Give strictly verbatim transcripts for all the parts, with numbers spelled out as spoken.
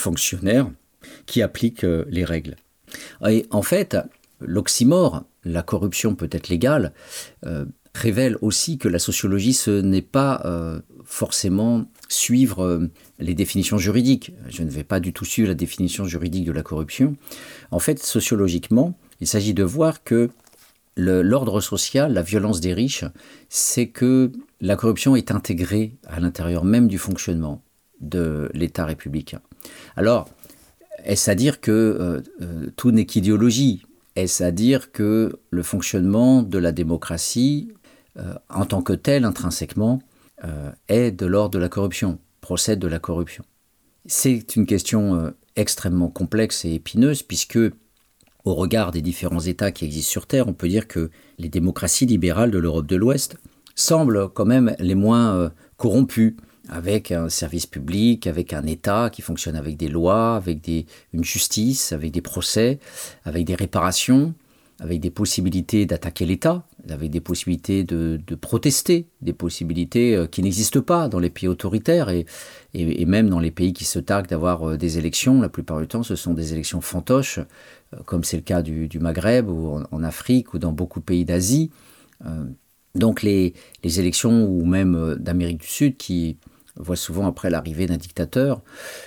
fonctionnaires qui appliquent euh, les règles. Et en fait, l'oxymore, la corruption peut être légale, euh, révèle aussi que la sociologie, ce n'est pas euh, forcément suivre euh, les définitions juridiques. Je ne vais pas du tout suivre la définition juridique de la corruption. En fait, sociologiquement, il s'agit de voir que le, l'ordre social, la violence des riches, c'est que la corruption est intégrée à l'intérieur même du fonctionnement de l'État républicain. Alors, est-ce à dire que euh, euh, tout n'est qu'idéologie ? Est-ce à dire que le fonctionnement de la démocratie, euh, en tant que tel, intrinsèquement, euh, est de l'ordre de la corruption, procède de la corruption ? C'est une question euh, extrêmement complexe et épineuse, puisque, au regard des différents États qui existent sur Terre, on peut dire que les démocraties libérales de l'Europe de l'Ouest semblent quand même les moins euh, corrompues, avec un service public, avec un État qui fonctionne avec des lois, avec des, une justice, avec des procès, avec des réparations, avec des possibilités d'attaquer l'État, avec des possibilités de, de protester, des possibilités qui n'existent pas dans les pays autoritaires et, et, et même dans les pays qui se targuent d'avoir des élections. La plupart du temps, ce sont des élections fantoches, comme c'est le cas du, du Maghreb ou en, en Afrique ou dans beaucoup de pays d'Asie. Euh, donc les, les élections ou même d'Amérique du Sud qui voient souvent après l'arrivée d'un dictateur.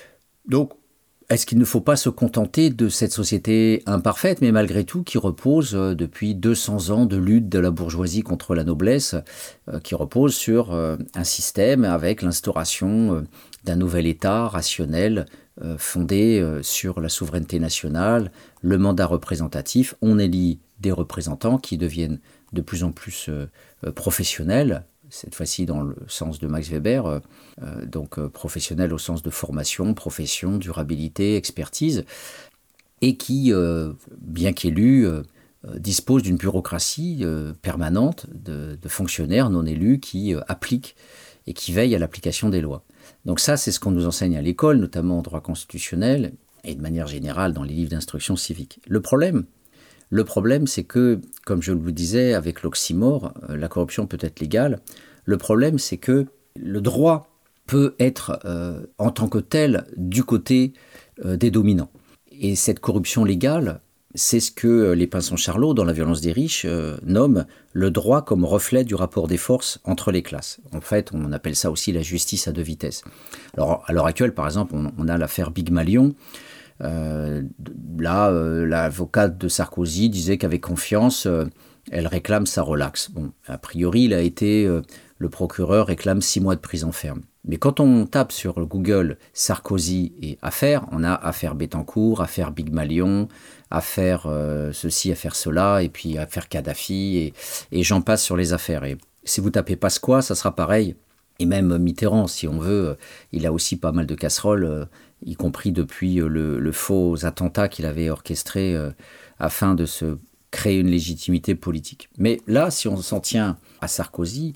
Donc, est-ce qu'il ne faut pas se contenter de cette société imparfaite, mais malgré tout qui repose depuis deux cents ans de lutte de la bourgeoisie contre la noblesse, euh, qui repose sur euh, un système avec l'instauration euh, d'un nouvel État rationnel, euh, fondé euh, sur la souveraineté nationale, le mandat représentatif. On élit des représentants qui deviennent de plus en plus euh, euh, professionnels, cette fois-ci dans le sens de Max Weber, euh, donc euh, professionnel au sens de formation, profession, durabilité, expertise, et qui, euh, bien qu'élus, euh, dispose d'une bureaucratie euh, permanente de, de fonctionnaires non élus qui euh, appliquent et qui veillent à l'application des lois. Donc ça, c'est ce qu'on nous enseigne à l'école, notamment en droit constitutionnel, et de manière générale dans les livres d'instruction civique. Le problème, Le problème, c'est que, comme je vous le disais, avec l'oxymore, la corruption peut être légale. Le problème, c'est que le droit peut être, euh, en tant que tel, du côté euh, des dominants. Et cette corruption légale, c'est ce que les Pinson-Charlot, dans La violence des riches, euh, nomment le droit comme reflet du rapport des forces entre les classes. En fait, on appelle ça aussi la justice à deux vitesses. Alors, à l'heure actuelle, par exemple, on, on a l'affaire Big Malion. Euh, là, euh, l'avocate de Sarkozy disait qu'avec confiance, euh, elle réclame sa relaxe. Bon, a priori, il a été, euh, le procureur réclame six mois de prison ferme. Mais quand on tape sur Google Sarkozy et affaires, on a affaire Bettencourt, affaire Big Malion, affaire euh, ceci, affaire cela, et puis affaire Kadhafi, et, et j'en passe sur les affaires. Et si vous tapez Pasqua, ça sera pareil. Et même Mitterrand, si on veut, il a aussi pas mal de casseroles, euh, y compris depuis le, le faux attentat qu'il avait orchestré euh, afin de se créer une légitimité politique. Mais là, si on s'en tient à Sarkozy,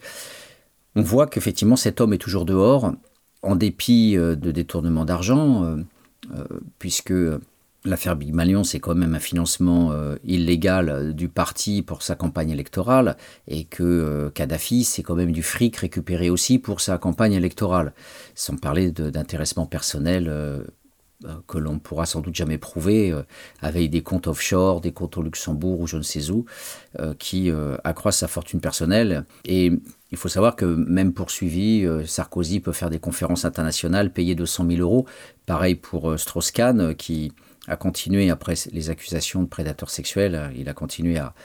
on voit qu'effectivement cet homme est toujours dehors, en dépit euh, de détournement d'argent, euh, euh, puisque l'affaire Big Malion, c'est quand même un financement euh, illégal du parti pour sa campagne électorale, et que euh, Kadhafi, c'est quand même du fric récupéré aussi pour sa campagne électorale, sans parler de, d'intéressement personnel euh, que l'on ne pourra sans doute jamais prouver, euh, avec des comptes offshore, des comptes au Luxembourg ou je ne sais où, euh, qui euh, accroissent sa fortune personnelle. Et il faut savoir que même poursuivi, euh, Sarkozy peut faire des conférences internationales payées deux cent mille euros. Pareil pour euh, Strauss-Kahn, euh, qui a continué, après les accusations de prédateurs sexuels, il a continué à,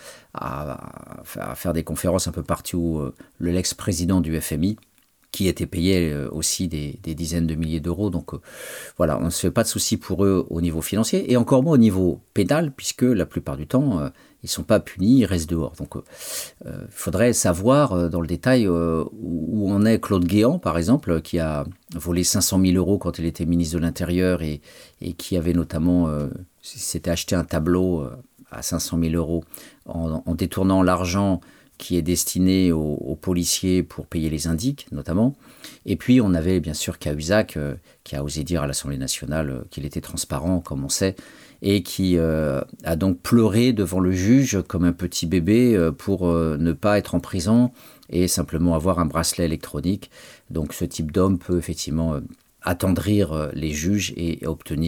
à, à faire des conférences un peu partout. Euh, le l'ex-président du F M I, qui était payé aussi des, des dizaines de milliers d'euros. Donc euh, voilà, on ne se fait pas de soucis pour eux au niveau financier, et encore moins au niveau pénal, puisque la plupart du temps, euh, ils ne sont pas punis, ils restent dehors. Donc il euh, faudrait savoir euh, dans le détail euh, où, où en est Claude Guéant, par exemple, qui a volé cinq cent mille euros quand il était ministre de l'Intérieur, et, et qui avait notamment, euh, s'était acheté un tableau euh, à cinq cent mille euros en, en détournant l'argent qui est destiné aux, aux policiers pour payer les indiques, notamment. Et puis, on avait bien sûr Cahuzac, euh, qui a osé dire à l'Assemblée nationale euh, qu'il était transparent, comme on sait, et qui euh, a donc pleuré devant le juge comme un petit bébé euh, pour euh, ne pas être en prison et simplement avoir un bracelet électronique. Donc, ce type d'homme peut effectivement euh, attendrir euh, les juges et obtenir